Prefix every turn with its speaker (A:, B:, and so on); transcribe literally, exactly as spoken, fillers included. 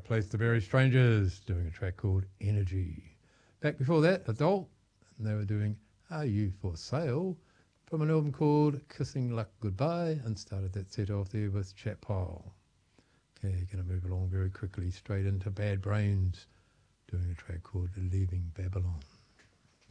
A: placed the Berry Strangers doing a track called Energy. Back before that, Adult, and they were doing Are You For Sale from an album called Kissing Luck Goodbye, and started that set off there with Chappell. Okay, going to move along very quickly straight into Bad Brains doing a track called Leaving Babylon.